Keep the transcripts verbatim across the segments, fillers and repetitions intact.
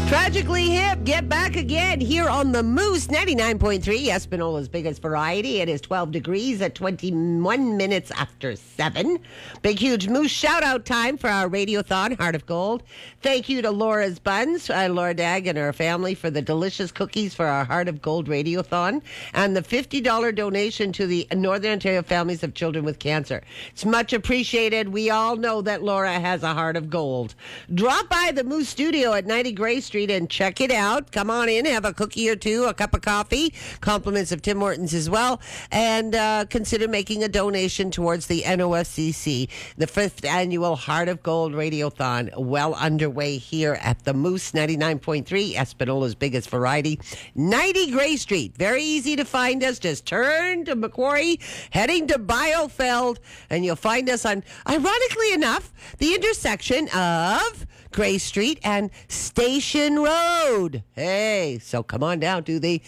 Tragically Hip, get back again here on the Moose ninety-nine point three, Espinola's biggest variety. It is twelve degrees at twenty-one minutes after seven. Big, huge Moose shout-out time for our Radiothon, Heart of Gold. Thank you to Laura's Buns, uh, Laura Dag and her family for the delicious cookies for our Heart of Gold Radiothon and the fifty dollars donation to the Northern Ontario Families of Children with Cancer. It's much appreciated. We all know that Laura has a heart of gold. Drop by the Moose Studio at ninety Gray Street and check it out. Come on in, have a cookie or two, a cup of coffee, compliments of Tim Hortons as well, and uh, consider making a donation towards the N O S C C, the fifth annual Heart of Gold Radiothon, well underway here at the Moose ninety-nine point three, Espinola's biggest variety, ninety Gray Street. Very easy to find us. Just turn to Macquarie, heading to Biofeld, and you'll find us on, ironically enough, the intersection of Gray Street and Station Road. Hey, so come on down to the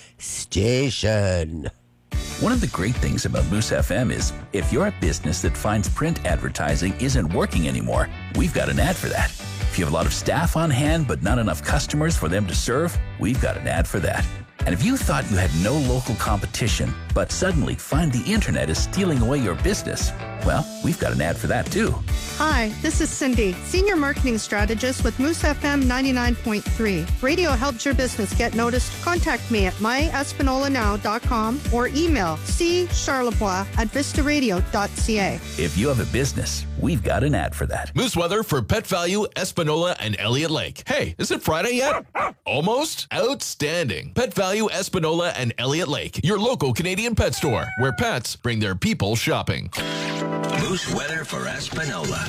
station. One of the great things about Moose F M is if you're a business that finds print advertising isn't working anymore, we've got an ad for that. If you have a lot of staff on hand but not enough customers for them to serve, we've got an ad for that. And if you thought you had no local competition, but suddenly find the internet is stealing away your business, well, we've got an ad for that too. Hi, this is Cindy, Senior Marketing Strategist with Moose F M ninety-nine point three. Radio helps your business get noticed. Contact me at my espanola now dot com or email c charlebois at vista radio dot c a. If you have a business, we've got an ad for that. Moose weather for Pet Value, Espanola, and Elliott Lake. Hey, is it Friday yet? Almost? Outstanding. Pet Value, Espanola, and Elliott Lake, your local Canadian pet store, where pets bring their people shopping. Moose weather for Espanola.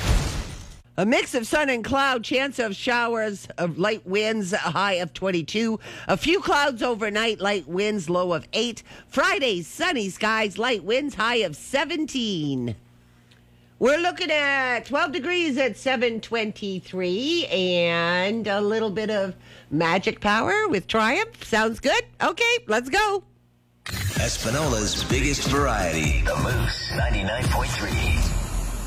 A mix of sun and cloud, chance of showers, of light winds, a high of twenty-two. A few clouds overnight, light winds, low of eight. Friday, sunny skies, light winds, high of seventeen. We're looking at twelve degrees at seven twenty-three and a little bit of magic power with Triumph. Sounds good? Okay, let's go. Espinola's biggest variety. The Moose ninety-nine point three.